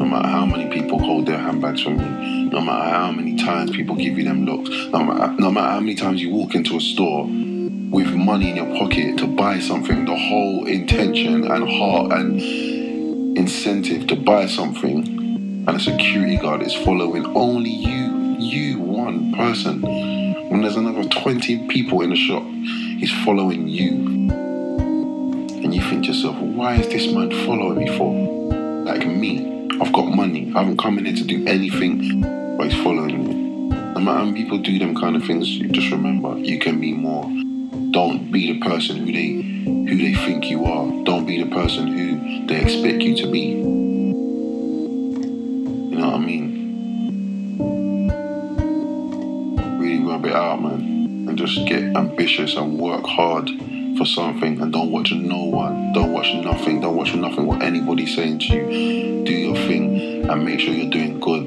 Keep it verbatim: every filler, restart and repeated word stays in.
No matter how many people hold their handbags from you, no matter how many times people give you them looks, no matter, no matter how many times you walk into a store with money in your pocket to buy something, the whole intention and heart and incentive to buy something, and a security guard is following only you, you, one person. When there's another twenty people in the shop, he's following you. And you think to yourself, why is this man following me for? Like me. I've got money. I haven't come in here to do anything, but he's following me. No matter how many people do them kind of things, you just remember, you can be more. Don't be the person who they who they think you are. Don't be the person who they expect you to be. You know what I mean? Really rub it out, man. And just get ambitious and work hard for something, and don't watch no one. Don't watch nothing. Don't watch nothing what anybody's saying to you. Do your thing and make sure you're doing good.